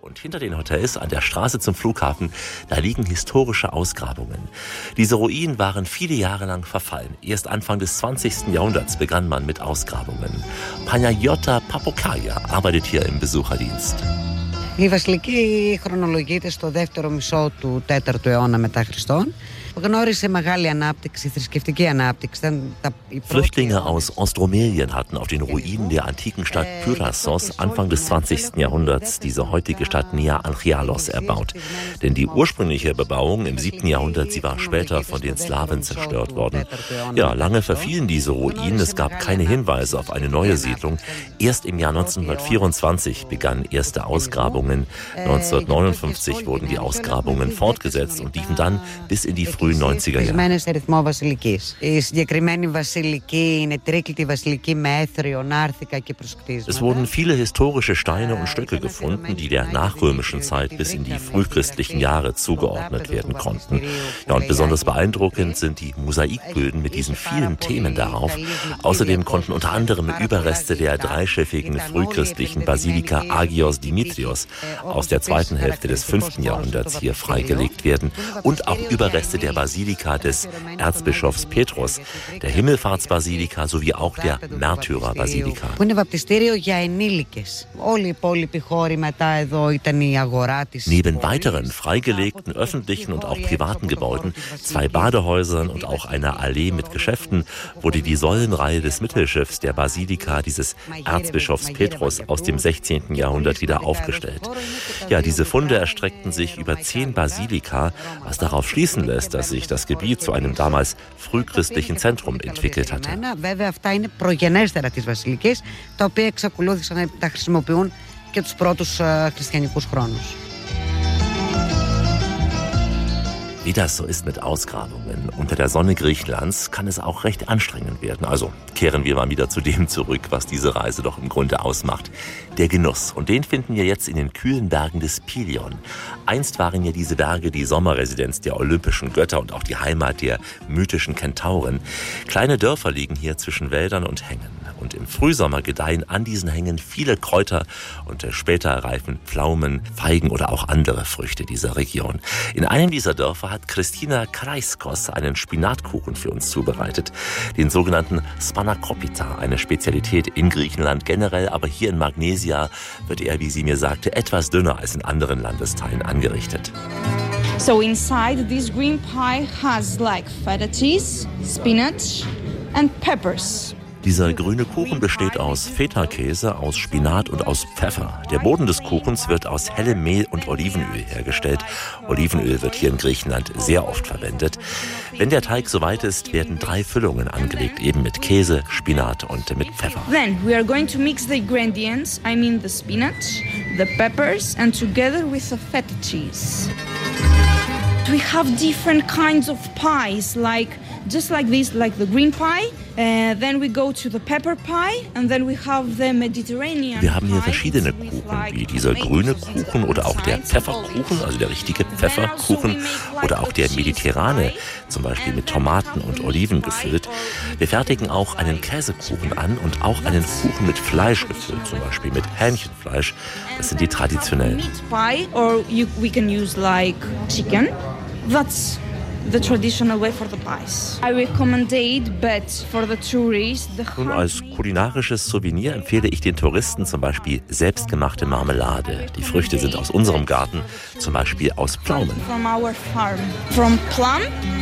Und hinter den Hotels an der Straße zum Flughafen, da liegen historische Ausgrabungen. Diese Ruinen waren viele Jahre lang verfallen. Erst Anfang des 20. Jahrhunderts begann man mit Ausgrabungen. Παναγιώτα Papokaia arbeitet hier im Besucherdienst. Η βασιλική χρονολογείται στο δεύτερο μισό του 4ου αιώνα μετά Χριστόν. Γνώρισε μεγάλη ανάπτυξη, θρησκευτική ανάπτυξη. Flüchtlinge aus Ostromelien hatten auf den Ruinen der antiken Stadt Pyrassos Anfang des 20. Jahrhunderts diese heutige Stadt Nea Anchialos erbaut. Denn die ursprüngliche Bebauung im 7. Jahrhundert, sie war später von den Slawen zerstört worden. Ja, lange verfielen diese Ruinen, es gab keine Hinweise auf eine neue Siedlung. Erst im Jahr 1924 begannen erste Ausgrabungen. 1959 wurden die Ausgrabungen fortgesetzt und liefen dann bis in die frühen 90er Jahre. Es wurden viele historische Steine und Stöcke gefunden, die der nachrömischen Zeit bis in die frühchristlichen Jahre zugeordnet werden konnten. Ja, und besonders beeindruckend sind die Mosaikböden mit diesen vielen Themen darauf. Außerdem konnten unter anderem Überreste der dreischiffigen frühchristlichen Basilika Agios Dimitrios aus der zweiten Hälfte des 5. Jahrhunderts hier freigelegt werden und auch Überreste der Basilika des Erzbischofs Petrus, der Himmelfahrtsbasilika sowie auch der Märtyrerbasilika. Neben weiteren freigelegten öffentlichen und auch privaten Gebäuden, 2 Badehäusern und auch einer Allee mit Geschäften wurde die Säulenreihe des Mittelschiffs der Basilika dieses Erzbischofs Petrus aus dem 16. Jahrhundert wieder aufgestellt. Ja, diese Funde erstreckten sich über 10 Basilika, was darauf schließen lässt, dass sich das Gebiet zu einem damals frühchristlichen Zentrum entwickelt hatte. Wie das so ist mit Ausgrabungen unter der Sonne Griechenlands, kann es auch recht anstrengend werden. Also kehren wir mal wieder zu dem zurück, was diese Reise doch im Grunde ausmacht. Der Genuss. Und den finden wir jetzt in den kühlen Bergen des Pelion. Einst waren ja diese Berge die Sommerresidenz der olympischen Götter und auch die Heimat der mythischen Kentauren. Kleine Dörfer liegen hier zwischen Wäldern und Hängen. Und im Frühsommer gedeihen an diesen Hängen viele Kräuter und später reifen Pflaumen, Feigen oder auch andere Früchte dieser Region. In einem dieser Dörfer hat Christina Karaiskos einen Spinatkuchen für uns zubereitet, den sogenannten Spanakopita, eine Spezialität in Griechenland generell, aber hier in Magnesia wird er, wie sie mir sagte, etwas dünner als in anderen Landesteilen angerichtet. So inside this green pie has like feta cheese, spinach and peppers. Dieser grüne Kuchen besteht aus Feta-Käse, aus Spinat und aus Pfeffer. Der Boden des Kuchens wird aus hellem Mehl und Olivenöl hergestellt. Olivenöl wird hier in Griechenland sehr oft verwendet. Wenn der Teig soweit ist, werden 3 Füllungen angelegt, eben mit Käse, Spinat und mit Pfeffer. Then we are going to mix the ingredients, I mean the spinach, the peppers and together with the feta cheese. We have different kinds of pies, just like this, like the green pie. Then we go to the pepper pie and then we have the Mediterranean. Wir haben hier verschiedene Kuchen, wie dieser grüne Kuchen oder auch der Pfefferkuchen, also der richtige Pfefferkuchen, oder auch der mediterrane, zum Beispiel mit Tomaten und Oliven gefüllt. Wir fertigen auch einen Käsekuchen an und auch einen Kuchen mit Fleisch gefüllt, zum Beispiel mit Hähnchenfleisch. Das sind die traditionellen. Meat pie or we can use like chicken. That's the traditional way for the pies. I recommend it, but for the tourists, Nun, als kulinarisches Souvenir empfehle ich den Touristen zum Beispiel selbstgemachte Marmelade. Die Früchte sind aus unserem Garten, zum Beispiel aus Pflaumen. From our farm. From plum.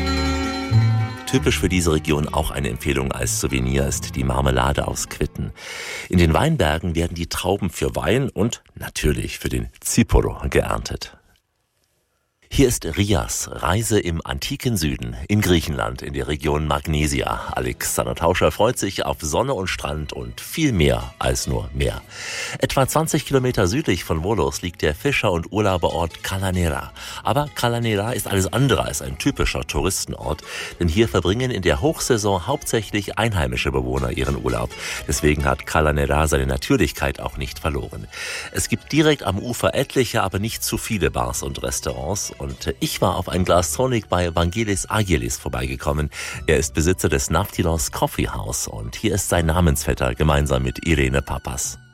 Typisch für diese Region auch eine Empfehlung als Souvenir ist die Marmelade aus Quitten. In den Weinbergen werden die Trauben für Wein und natürlich für den Tsiporo geerntet. Hier ist Rias, Reise im antiken Süden, in Griechenland, in der Region Magnesia. Alexander Tauscher freut sich auf Sonne und Strand und viel mehr als nur Meer. Etwa 20 Kilometer südlich von Volos liegt der Fischer- und Urlauberort Kalanera. Aber Kalanera ist alles andere als ein typischer Touristenort, denn hier verbringen in der Hochsaison hauptsächlich einheimische Bewohner ihren Urlaub. Deswegen hat Kalanera seine Natürlichkeit auch nicht verloren. Es gibt direkt am Ufer etliche, aber nicht zu viele Bars und Restaurants. Und ich war auf ein Glas Tonic bei Vangelis Agilis vorbeigekommen. Er ist Besitzer des Naftilos Coffee House und hier ist sein Namensvetter gemeinsam mit Irene Papas.